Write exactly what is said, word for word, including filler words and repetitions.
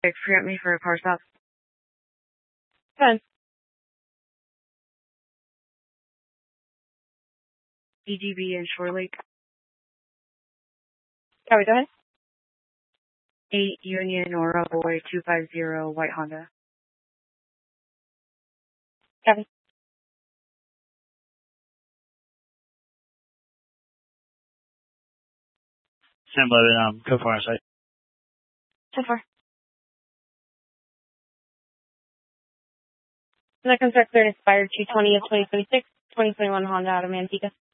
Forget me for a car stop. Ten. E D B in Shore Lake. Copy, go ahead. eight Union Aura Boy two five zero White Honda. Copy. Sim loaded, um, code four on site. ten four. And that contract cleared expired two twenty of twenty twenty-six, twenty twenty-one Honda out of Manteca.